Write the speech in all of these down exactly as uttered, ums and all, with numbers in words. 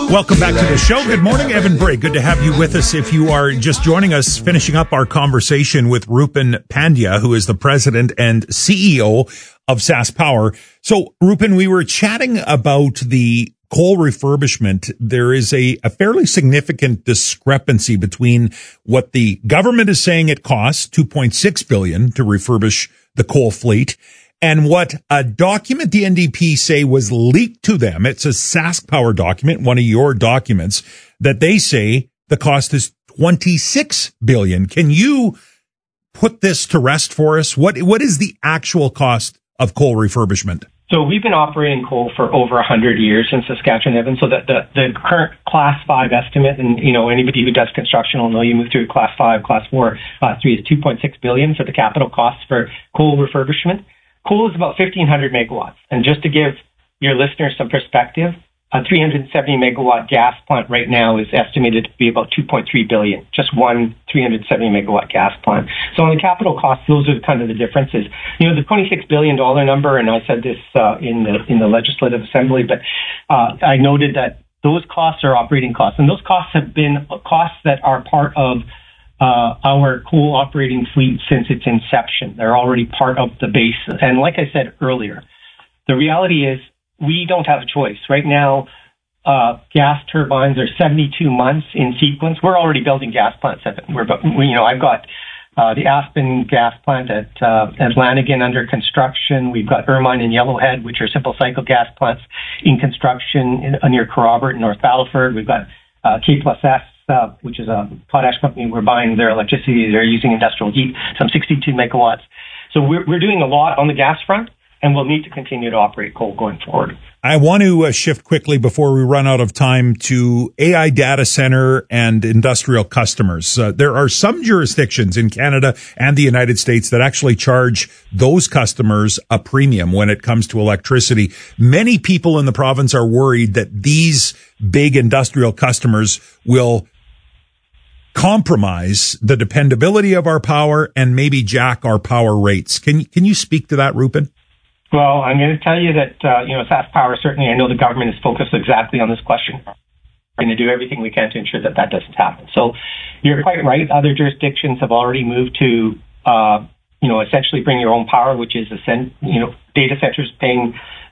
Welcome back to the show. Good morning, Evan Bray. Good to have you with us. If you are just joining us, finishing up our conversation with Rupen Pandya, who is the president and C E O of SaskPower. So, Rupen, we were chatting about the coal refurbishment. There is a, a fairly significant discrepancy between what the government is saying it costs, two point six billion dollars to refurbish the coal fleet, and what a document the N D P say was leaked to them. It's a SaskPower document, one of your documents, that they say the cost is twenty-six billion dollars. Can you put this to rest for us? What What is the actual cost of coal refurbishment? So we've been operating coal for over one hundred years in Saskatchewan, Evan. So that the, the current Class five estimate, and you know anybody who does construction will know you move through Class five, Class four, Class three is two point six billion dollars for the capital costs for coal refurbishment. Coal is about fifteen hundred megawatts. And just to give your listeners some perspective, a three hundred seventy megawatt gas plant right now is estimated to be about two point three billion dollars, just one three hundred seventy megawatt gas plant. So on the capital costs, those are kind of the differences. You know, the twenty-six billion dollars number, and I said this uh, in the in the Legislative Assembly, but uh, I noted that those costs are operating costs, and those costs have been costs that are part of Uh, our coal operating fleet since its inception. They're already part of the base. And like I said earlier, the reality is we don't have a choice. Right now, uh, gas turbines are seventy-two months in sequence. We're already building gas plants. We're, you know, I've got uh, the Aspen gas plant at, uh, at Lanigan under construction. We've got Ermine and Yellowhead, which are simple cycle gas plants in construction in, near Kerrobert in North Battleford. We've got uh, K plus S, Uh, which is a potash company. We're buying their electricity. They're using industrial heat, some sixty-two megawatts. So we're, we're doing a lot on the gas front, and we'll need to continue to operate coal going forward. I want to uh, shift quickly before we run out of time to A I data center and industrial customers. Uh, there are some jurisdictions in Canada and the United States that actually charge those customers a premium when it comes to electricity. Many people in the province are worried that these big industrial customers will compromise the dependability of our power and maybe jack our power rates. Can you, can you speak to that, Rupen? Well, I'm going to tell you that, uh, you know, SaskPower, certainly I know the government is focused exactly on this question. We're going to do everything we can to ensure that that doesn't happen. So you're quite right. Other jurisdictions have already moved to, uh, you know, essentially bring your own power, which is, a cent- you know, data centers paying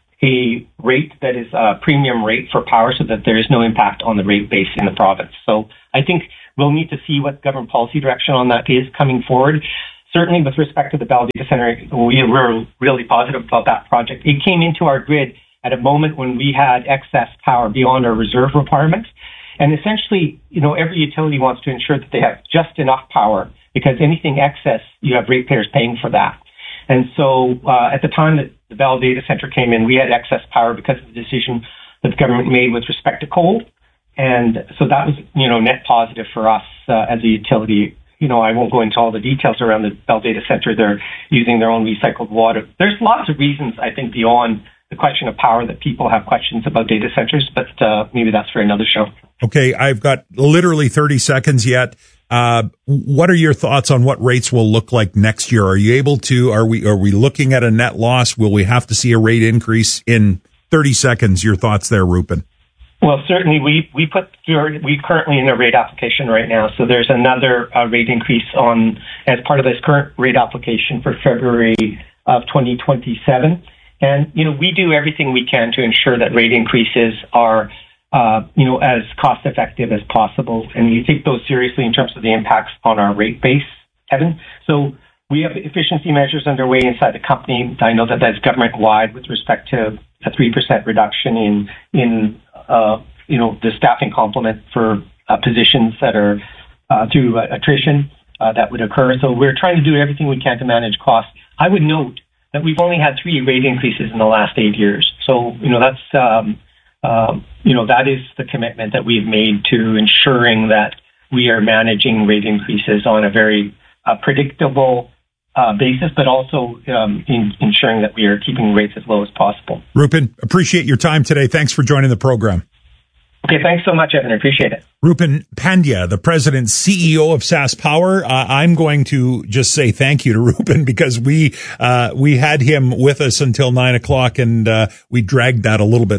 a rate that is a premium rate for power so that there is no impact on the rate base in the province. So I think we'll need to see what government policy direction on that is coming forward. Certainly with respect to the Bell Data Center, we were really positive about that project. It came into our grid at a moment when we had excess power beyond our reserve requirements. And essentially, you know, every utility wants to ensure that they have just enough power because anything excess, you have ratepayers paying for that. And so uh, at the time that the Bell Data Center came in, we had excess power because of the decision that the government made with respect to coal. And so that was, you know, net positive for us uh, as a utility. You know, I won't go into all the details around the Bell Data Center. They're using their own recycled water. There's lots of reasons, I think, beyond the question of power that people have questions about data centers, but uh, maybe that's for another show. Okay, I've got literally thirty seconds yet. Uh, what are your thoughts on what rates will look like next year? Are you able to, are we, are we looking at a net loss? Will we have to see a rate increase in thirty seconds? Your thoughts there, Rupen? Well, certainly we, we put through, we currently in a rate application right now. So there's another uh, rate increase on, as part of this current rate application for February of twenty twenty-seven. And, you know, we do everything we can to ensure that rate increases are, uh, you know, as cost effective as possible. And we take those seriously in terms of the impacts on our rate base, Evan. So we have efficiency measures underway inside the company. I know that that's government wide with respect to a three percent reduction in, in, Uh, you know, the staffing complement for uh, positions that are uh, through uh, attrition uh, that would occur. So we're trying to do everything we can to manage costs. I would note that we've only had three rate increases in the last eight years. So, you know, that's, um, uh, you know, that is the commitment that we've made to ensuring that we are managing rate increases on a very uh, predictable Uh, basis, but also um, in ensuring that we are keeping rates as low as possible. Rupen, appreciate your time today. Thanks for joining the program. Okay, thanks so much, Evan. I appreciate it. Rupen Pandya, the president, C E O of SaskPower. Uh, I'm going to just say thank you to Rupen because we uh, we had him with us until nine o'clock, and uh, we dragged that a little bit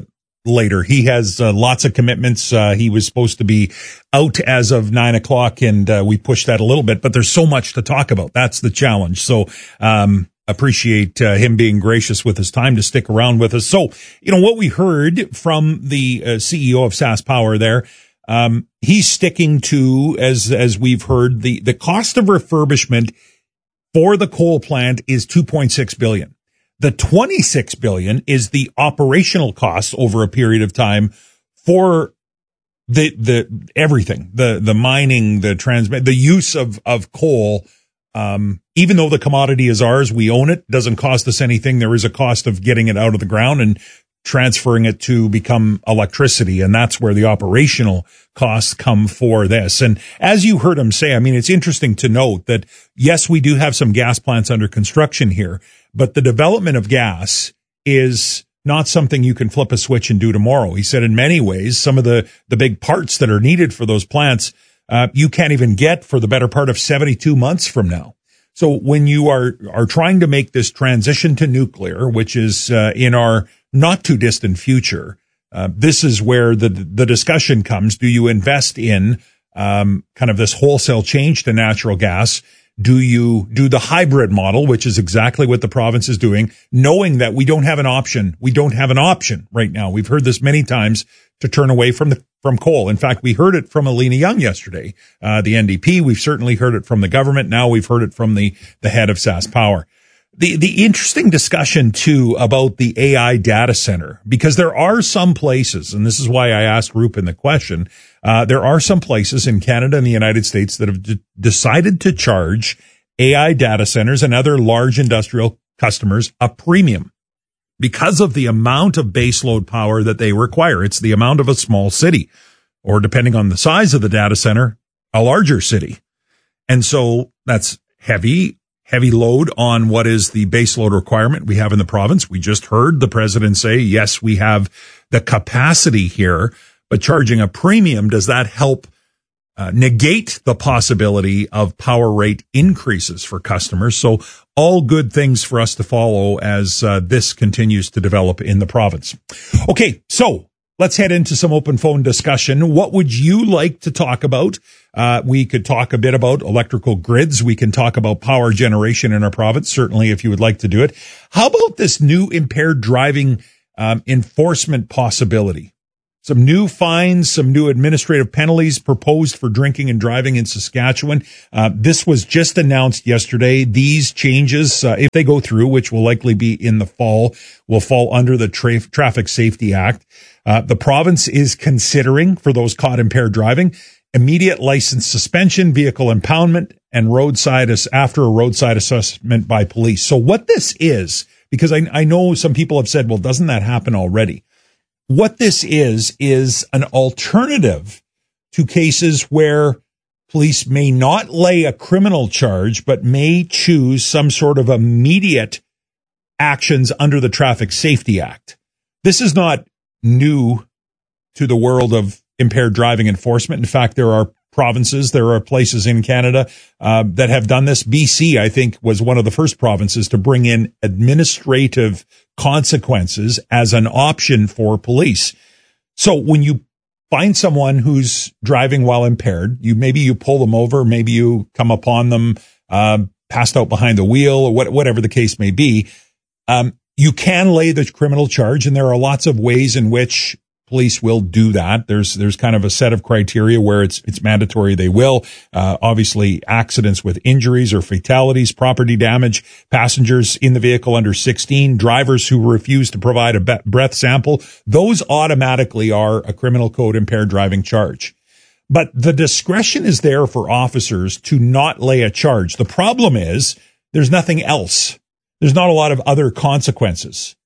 later. He has uh, lots of commitments. Uh, he was supposed to be out as of nine o'clock, and uh, we pushed that a little bit, but there's so much to talk about. That's the challenge. So, um, appreciate uh, him being gracious with his time to stick around with us. So, you know, what we heard from the uh, C E O of SaskPower there, um, he's sticking to, as, as we've heard, the, the cost of refurbishment for the coal plant is two point six billion dollars. The twenty-six billion dollars is the operational cost over a period of time for the, the, everything, the, the mining, the transmit, the use of, of coal. Um, even though the commodity is ours, we own it, doesn't cost us anything. There is a cost of getting it out of the ground and transferring it to become electricity. And that's where the operational costs come for this. And as you heard him say, I mean, it's interesting to note that, yes, we do have some gas plants under construction here, but the development of gas is not something you can flip a switch and do tomorrow. He said in many ways, some of the, the big parts that are needed for those plants, uh, you can't even get for the better part of seventy-two months from now. So when you are, are trying to make this transition to nuclear, which is, uh, in our not too distant future, uh, this is where the, the discussion comes. Do you invest in, um, kind of this wholesale change to natural gas? Do you do the hybrid model, which is exactly what the province is doing, knowing that we don't have an option? We don't have an option right now. We've heard this many times to turn away from the, from coal. In fact, we heard it from Alina Young yesterday, uh, the N D P. We've certainly heard it from the government. Now we've heard it from the, the head of SaskPower. The, the interesting discussion too about the A I data center, because there are some places, and this is why I asked Rupin the question, uh, there are some places in Canada and the United States that have d- decided to charge A I data centers and other large industrial customers a premium because of the amount of baseload power that they require. It's the amount of a small city, or depending on the size of the data center, a larger city. And so that's heavy. Heavy load on what is the base load requirement we have in the province. We just heard the president say, yes, we have the capacity here, but charging a premium, does that help uh, negate the possibility of power rate increases for customers? So all good things for us to follow as uh, this continues to develop in the province. Okay, so let's head into some open phone discussion. What would you like to talk about? Uh, we could talk a bit about electrical grids. We can talk about power generation in our province, certainly if you would like to do it. How about this new impaired driving um, enforcement possibility? Some new fines, some new administrative penalties proposed for drinking and driving in Saskatchewan. Uh, this was just announced yesterday. These changes, uh, if they go through, which will likely be in the fall, will fall under the Tra- Traffic Safety Act. Uh, the province is considering, for those caught impaired driving, immediate license suspension, vehicle impoundment, and roadside as after a roadside assessment by police. So what this is, because I, I know some people have said, well, doesn't that happen already? What this is, is an alternative to cases where police may not lay a criminal charge, but may choose some sort of immediate actions under the Traffic Safety Act. This is not new to the world of impaired driving enforcement. In fact, there are provinces, there are places in Canada uh, that have done this. B C, I think, was one of the first provinces to bring in administrative consequences as an option for police. So when you find someone who's driving while impaired, you maybe you pull them over, maybe you come upon them uh, passed out behind the wheel, or what, whatever the case may be. Um, you can lay the criminal charge, and there are lots of ways in which police will do that. There's, there's kind of a set of criteria where it's, it's mandatory. They will, uh, obviously accidents with injuries or fatalities, property damage, passengers in the vehicle under sixteen, drivers who refuse to provide a breath sample. Those automatically are a criminal code impaired driving charge. But the discretion is there for officers to not lay a charge. The problem is there's nothing else. There's not a lot of other consequences.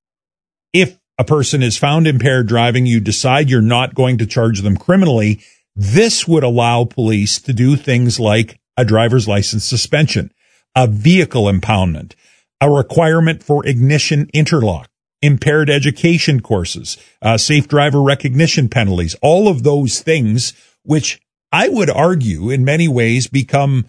If a person is found impaired driving, you decide you're not going to charge them criminally, this would allow police to do things like a driver's license suspension, a vehicle impoundment, a requirement for ignition interlock, impaired education courses, uh, safe driver recognition penalties, all of those things, which I would argue in many ways become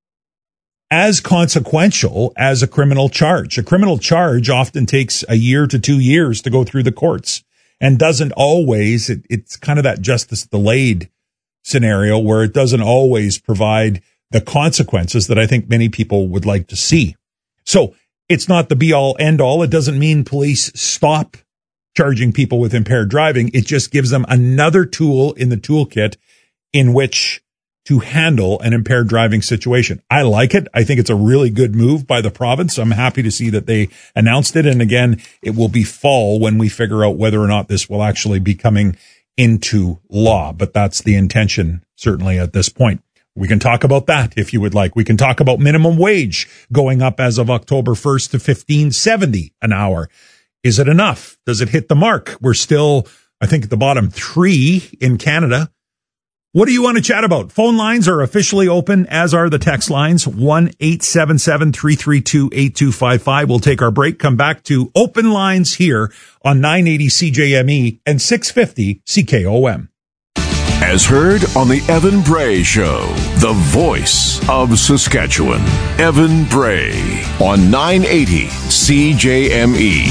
as consequential as a criminal charge. A criminal charge often takes a year to two years to go through the courts. and doesn't always, it, it's kind of that justice delayed scenario where it doesn't always provide the consequences that I think many people would like to see. So it's not the be all end all. It doesn't mean police stop charging people with impaired driving. It just gives them another tool in the toolkit in which to handle an impaired driving situation. I like it. I think it's a really good move by the province. I'm happy to see that they announced it. And again, it will be fall when we figure out whether or not this will actually be coming into law. But that's the intention, certainly at this point. We can talk about that if you would like. We can talk about minimum wage going up as of October first to fifteen seventy an hour. Is it enough? Does it hit the mark? We're still, I think, at the bottom three in Canada. What do you want to chat about? Phone lines are officially open, as are the text lines. one eight seven seven, three three two, eight two five five. We'll take our break, come back to open lines here on nine eighty C J M E and six fifty C K O M. As heard on the Evan Bray Show, the voice of Saskatchewan. Evan Bray on nine eighty C J M E.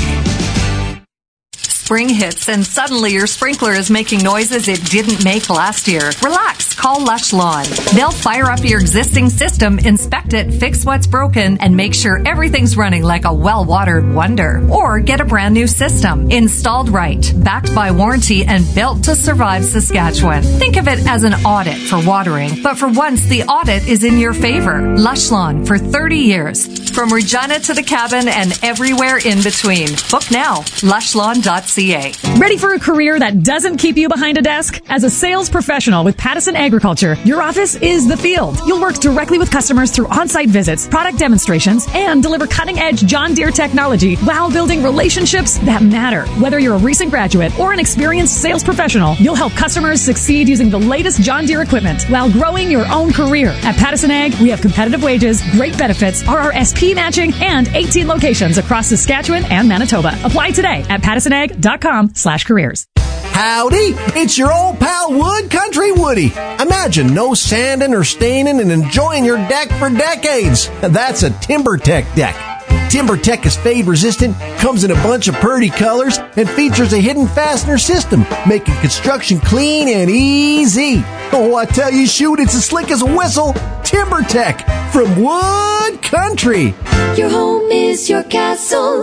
Spring hits and suddenly your sprinkler is making noises it didn't make last year. Relax, call Lush Lawn. They'll fire up your existing system, inspect it, fix what's broken, and make sure everything's running like a well-watered wonder. Or get a brand new system, installed right, backed by warranty, and built to survive Saskatchewan. Think of it as an audit for watering, but for once the audit is in your favor. Lush Lawn for thirty years. From Regina to the cabin and everywhere in between. Book now, lush lawn dot c a. Ready for a career that doesn't keep you behind a desk? As a sales professional with Pattison Agriculture, your office is the field. You'll work directly with customers through on-site visits, product demonstrations, and deliver cutting-edge John Deere technology while building relationships that matter. Whether you're a recent graduate or an experienced sales professional, you'll help customers succeed using the latest John Deere equipment while growing your own career. At Pattison Ag, we have competitive wages, great benefits, R R S P matching, and eighteen locations across Saskatchewan and Manitoba. Apply today at pattison ag dot com slash careers. Howdy, it's your old pal Wood Country Woody. Imagine no sanding or staining and enjoying your deck for decades. That's a TimberTech deck. TimberTech is fade resistant, comes in a bunch of pretty colors, and features a hidden fastener system, making construction clean and easy. Oh, I tell you, shoot, it's as slick as a whistle. TimberTech from Wood Country. Your home is your castle.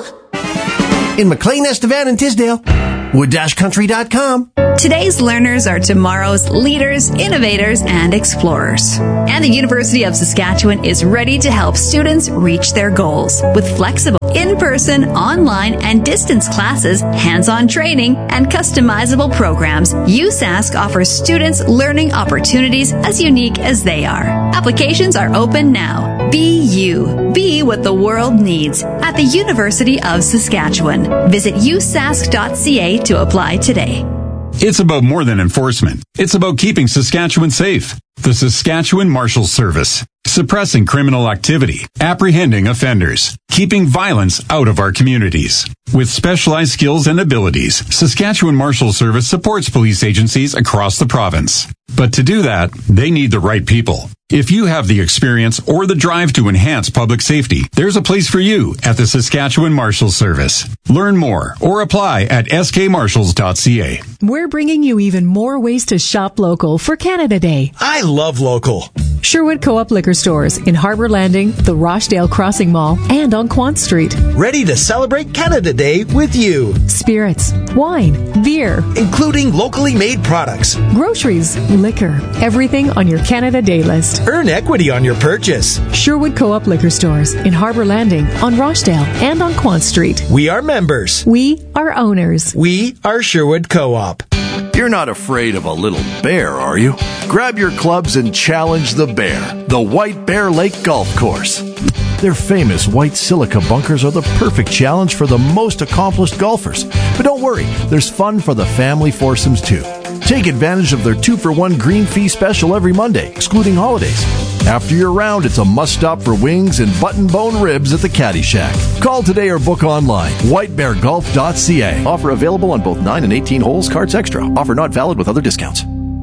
In McLean, Estevan, and Tisdale. wood dash country dot com. Today's learners are tomorrow's leaders, innovators, and explorers. And the University of Saskatchewan is ready to help students reach their goals with flexible in-person, online, and distance classes, hands-on training, and customizable programs. U S A S C offers students learning opportunities as unique as they are. Applications are open now. Be you. Be what the world needs at the University of Saskatchewan. Visit u s a s c dot c a to apply today. It's about more than enforcement. It's about keeping Saskatchewan safe. The Saskatchewan Marshals Service. Suppressing criminal activity, apprehending offenders, keeping violence out of our communities. With specialized skills and abilities, Saskatchewan Marshals Service supports police agencies across the province. But to do that, they need the right people. If you have the experience or the drive to enhance public safety, there's a place for you at the Saskatchewan Marshals Service. Learn more or apply at s k marshals dot c a. We're bringing you even more ways to shop local for Canada Day. I love local. Sherwood Co-op Liquor Stores in Harbour Landing, the Rochdale Crossing Mall, and on Quant Street. Ready to celebrate Canada Day with you. Spirits, wine, beer, including locally made products, groceries, liquor, everything on your Canada Day list. Earn equity on your purchase. Sherwood Co-op Liquor Stores in Harbour Landing, on Rochdale, and on Quant Street. We are members. We are owners. We are Sherwood Co-op. You're not afraid of a little bear, are you? Grab your clubs and challenge the bear, the White Bear Lake Golf Course. Their famous white silica bunkers are the perfect challenge for the most accomplished golfers. But don't worry, there's fun for the family foursomes too. Take advantage of their two for one green fee special every Monday, excluding holidays. After your round, it's a must-stop for wings and button-bone ribs at the Caddy Shack. Call today or book online. white bear golf dot c a. Offer available on both nine and eighteen holes, cards extra. Offer not valid with other discounts.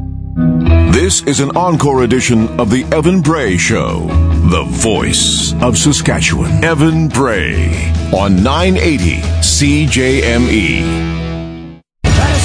This is an encore edition of the Evan Bray Show. The voice of Saskatchewan. Evan Bray on nine eighty C J M E.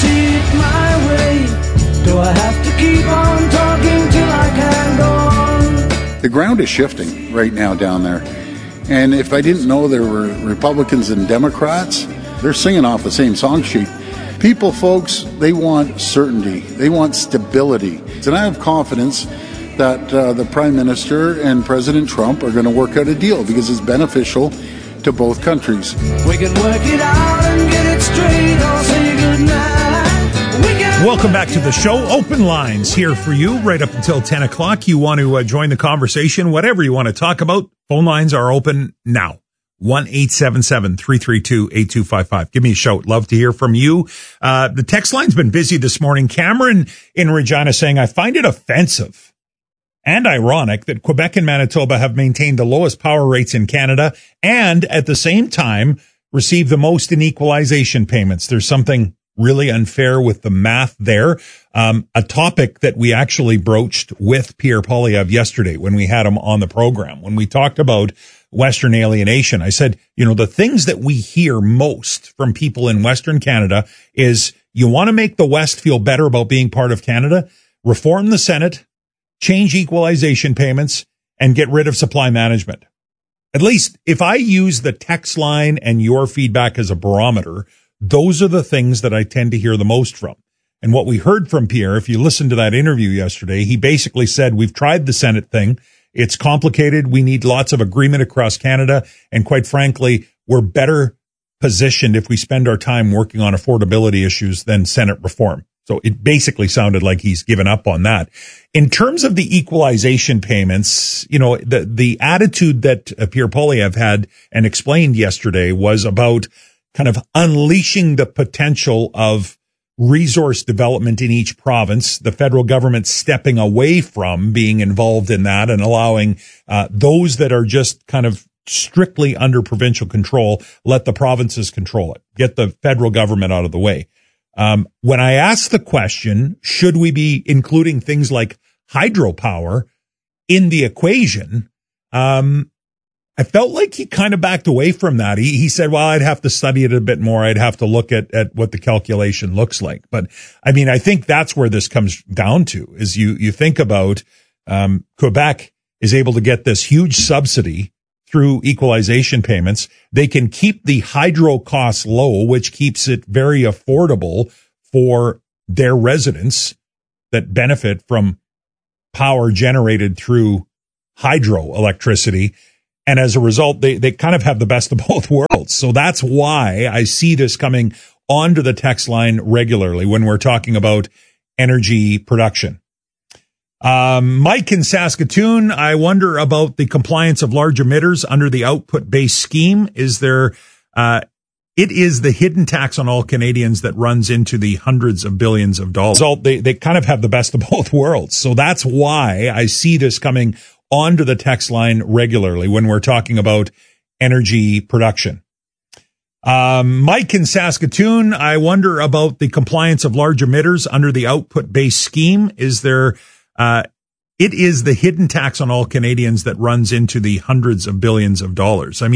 The ground is shifting right now down there. And if I didn't know there were Republicans and Democrats, they're singing off the same song sheet. People, folks, they want certainty. They want stability. And I have confidence that uh, the Prime Minister and President Trump are going to work out a deal because it's beneficial to both countries. We can work it out and get it straight. I'll say goodnight. We can Welcome back to the show. Open lines here for you right up until ten o'clock. You want to uh, join the conversation, whatever you want to talk about. Phone lines are open now. one eight seven seven, three three two, eight two five five. Give me a shout. Love to hear from you. Uh, the text line's been busy this morning. Cameron in Regina saying, I find it offensive and ironic that Quebec and Manitoba have maintained the lowest power rates in Canada and at the same time receive the most in equalization payments. There's something really unfair with the math there. Um, a topic that we actually broached with Pierre Poilievre yesterday when we had him on the program, when we talked about Western alienation. I said, you know, the things that we hear most from people in Western Canada is you want to make the West feel better about being part of Canada, reform the Senate, change equalization payments, and get rid of supply management. At least if I use the text line and your feedback as a barometer, those are the things that I tend to hear the most from. And what we heard from Pierre, if you listened to that interview yesterday, he basically said, we've tried the Senate thing. It's complicated. We need lots of agreement across Canada. And quite frankly, we're better positioned if we spend our time working on affordability issues than Senate reform. So it basically sounded like he's given up on that. In terms of the equalization payments, you know, the, the attitude that Pierre Poilievre had and explained yesterday was about kind of unleashing the potential of resource development in each province, the federal government stepping away from being involved in that and allowing uh, those that are just kind of strictly under provincial control, let the provinces control it, get the federal government out of the way. Um, when I asked the question, should we be including things like hydropower in the equation, um, I felt like he kind of backed away from that. He, he said, well, I'd have to study it a bit more. I'd have to look at, at what the calculation looks like. But I mean, I think that's where this comes down to is you, you think about, um, Quebec is able to get this huge subsidy through equalization payments. They can keep the hydro costs low, which keeps it very affordable for their residents that benefit from power generated through hydroelectricity. And as a result, they, they kind of have the best of both worlds. So that's why I see this coming onto the text line regularly when we're talking about energy production. Um, Mike in Saskatoon, I wonder about the compliance of large emitters under the output-based scheme. Is there, uh, it is the hidden tax on all Canadians that runs into the hundreds of billions of dollars. So they, they kind of have the best of both worlds. So that's why I see this coming onto the text line regularly when we're talking about energy production. Um, Mike in Saskatoon, I wonder about the compliance of large emitters under the output-based scheme. Is there, uh, it is the hidden tax on all Canadians that runs into the hundreds of billions of dollars. I mean,